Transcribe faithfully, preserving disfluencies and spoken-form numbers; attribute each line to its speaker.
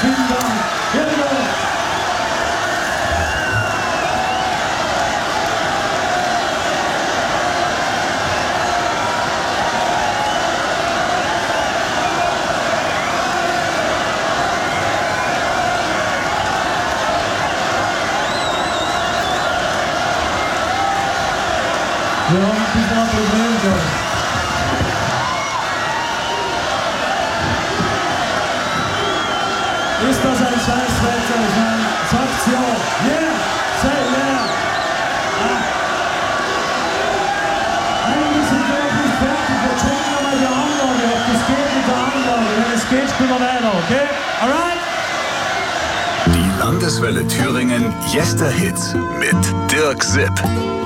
Speaker 1: Vielen Dank. Vielen Dank. Wir haben ein bisschen ein Problem gehabt. Ist das ein Scheißwetter? Ich meine, sagt's ja. Yeah! Say yeah! Ah. Eigentlich sind wir noch nicht fertig. Wir checken nochmal die Anlage ab. Das geht mit der Anlage. Wenn es geht, spielen wir weiter, okay? Alright?
Speaker 2: Die Landeswelle Thüringen Jester Hits mit Dirk Sipp.